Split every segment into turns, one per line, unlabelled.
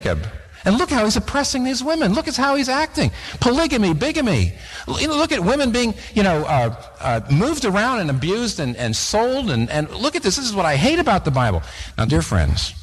Jacob. And look how he's oppressing these women. Look at how he's acting. Polygamy, bigamy. Look at women being, moved around and abused and sold. And look at this. This is what I hate about the Bible. Now, dear friends,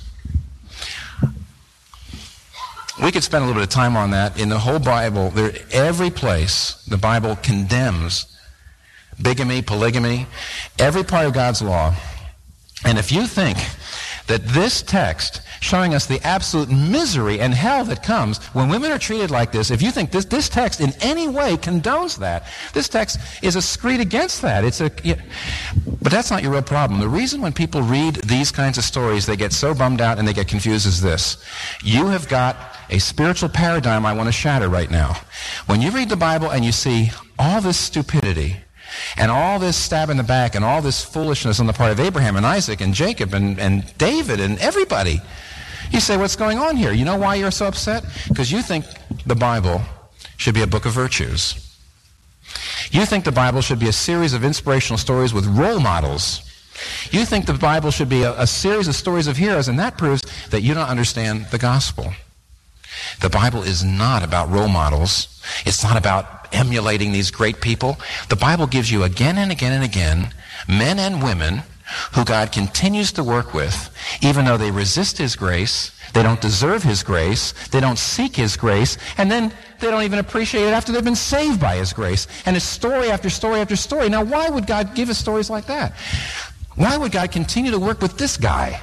we could spend a little bit of time on that. In the whole Bible, every place the Bible condemns bigamy, polygamy, every part of God's law. And if you think that this text showing us the absolute misery and hell that comes when women are treated like this, if you think this text in any way condones that, this text is a screed against that. But that's not your real problem. The reason when people read these kinds of stories, they get so bummed out and they get confused is this. You have got a spiritual paradigm I want to shatter right now. When you read the Bible and you see all this stupidity, and all this stab in the back and all this foolishness on the part of Abraham and Isaac and Jacob and David and everybody, you say, what's going on here? You know why you're so upset? Because you think the Bible should be a book of virtues. You think the Bible should be a series of inspirational stories with role models. You think the Bible should be a series of stories of heroes, and that proves that you don't understand the gospel. The Bible is not about role models. It's not about emulating these great people. The Bible gives you again and again and again men and women who God continues to work with, even though they resist His grace, they don't deserve His grace, they don't seek His grace, and then they don't even appreciate it after they've been saved by His grace. And it's story after story after story. Now, why would God give us stories like that? Why would God continue to work with this guy?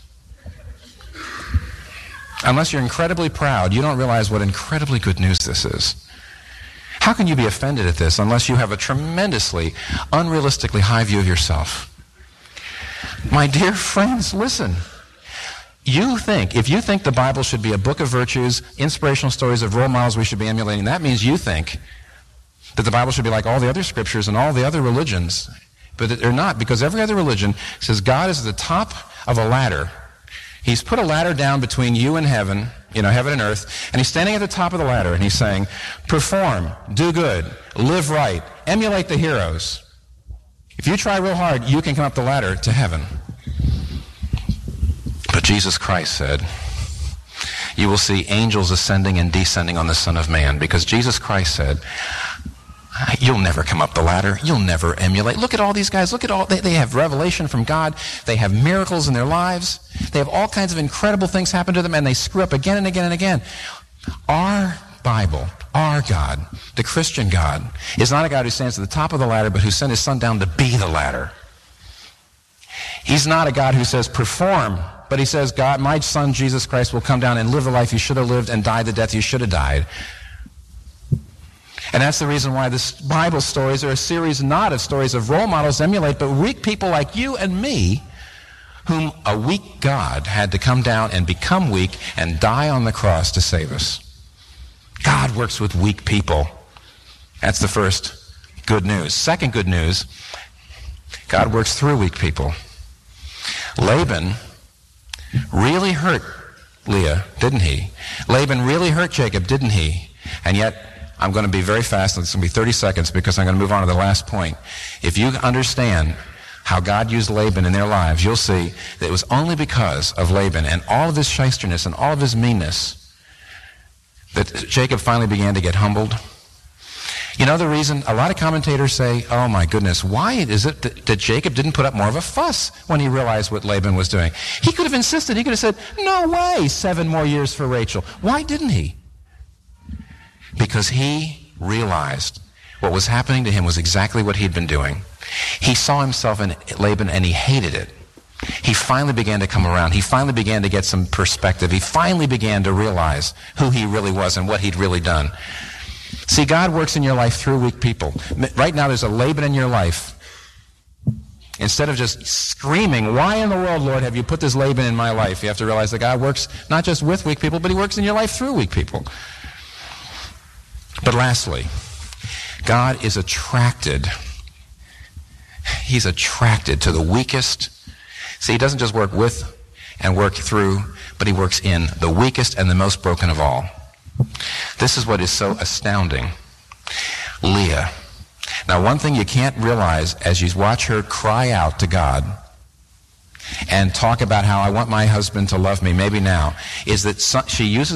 Unless you're incredibly proud, you don't realize what incredibly good news this is. How can you be offended at this unless you have a tremendously, unrealistically high view of yourself? My dear friends, listen. If you think the Bible should be a book of virtues, inspirational stories of role models we should be emulating, that means you think that the Bible should be like all the other scriptures and all the other religions. But they're not, because every other religion says God is at the top of a ladder. He's put a ladder down between you and heaven, heaven and earth, and he's standing at the top of the ladder, and he's saying, perform, do good, live right, emulate the heroes. If you try real hard, you can come up the ladder to heaven. But Jesus Christ said, you will see angels ascending and descending on the Son of Man, because Jesus Christ said, you'll never come up the ladder. You'll never emulate. Look at all these guys. Look at all, they have revelation from God. They have miracles in their lives. They have all kinds of incredible things happen to them, and they screw up again and again and again. Our Bible, our God, the Christian God, is not a God who stands at the top of the ladder, but who sent His Son down to be the ladder. He's not a God who says, perform, but He says, God, my Son, Jesus Christ, will come down and live the life you should have lived and die the death you should have died. And that's the reason why this Bible stories are a series not of stories of role models emulate, but weak people like you and me, whom a weak God had to come down and become weak and die on the cross to save us. God works with weak people. That's the first good news. Second good news, God works through weak people. Laban really hurt Leah, didn't he? Laban really hurt Jacob, didn't he? And yet, I'm going to be very fast, it's going to be 30 seconds because I'm going to move on to the last point. If you understand how God used Laban in their lives, you'll see that it was only because of Laban and all of his shysterness and all of his meanness that Jacob finally began to get humbled. You know the reason? A lot of commentators say, oh my goodness, why is it that Jacob didn't put up more of a fuss when he realized what Laban was doing? He could have insisted, he could have said, no way, 7 more years for Rachel. Why didn't he? Because he realized what was happening to him was exactly what he'd been doing. He saw himself in Laban and he hated it. He finally began to come around. He finally began to get some perspective. He finally began to realize who he really was and what he'd really done. See, God works in your life through weak people. Right now there's a Laban in your life. Instead of just screaming, why in the world, Lord, have you put this Laban in my life? You have to realize that God works not just with weak people, but He works in your life through weak people. But lastly, God is attracted. He's attracted to the weakest. See, He doesn't just work with and work through, but He works in the weakest and the most broken of all. This is what is so astounding. Leah. Now, one thing you can't realize as you watch her cry out to God and talk about how I want my husband to love me, maybe now, is that she uses